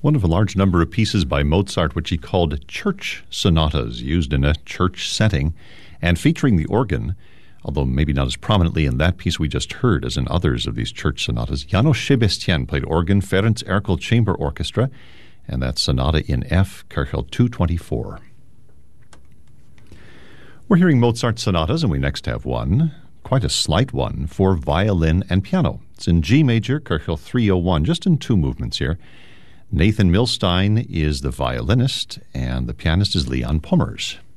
One of a large number of pieces by Mozart which he called church sonatas, used in a church setting and featuring the organ, although maybe not as prominently in that piece we just heard as in others of these church sonatas. János Sebestyén played organ, Ferenc Erkel Chamber Orchestra, and that sonata in F, Köchel 224. We're hearing Mozart sonatas, and we next have one, quite a slight one, for violin and piano. It's in G major, Köchel 301, just in two movements here. Nathan Milstein is the violinist, and the pianist is Leon Pummers.